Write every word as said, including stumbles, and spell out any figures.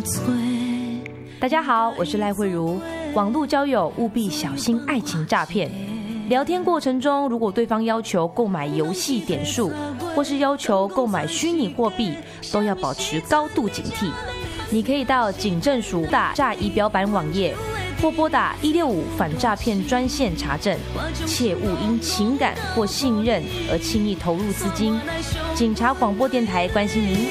大家好，我是赖慧茹。网络交友务必小心爱情诈骗。聊天过程中，如果对方要求购买游戏点数，或是要求购买虚拟货币，都要保持高度警惕。你可以到警政署打诈仪表板网页，或拨打一六五反诈骗专线查证，切勿因情感或信任而轻易投入资金。警察广播电台关心您。